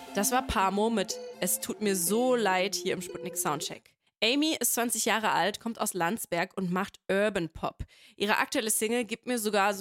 Das war Pamo mit Es tut mir so leid hier im Sputnik Soundcheck. Amy ist 20 Jahre alt, kommt aus Landsberg und macht Urban Pop. Ihre aktuelle Single gibt mir sogar so